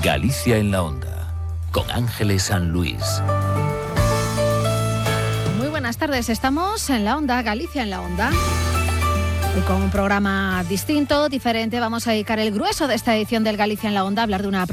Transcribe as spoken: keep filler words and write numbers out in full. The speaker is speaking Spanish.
Galicia en la Onda, con Ángeles San Luis. Muy buenas tardes, estamos en la Onda, Galicia en la Onda. Y con un programa distinto, diferente, vamos a dedicar el grueso de esta edición del Galicia en la Onda a hablar de una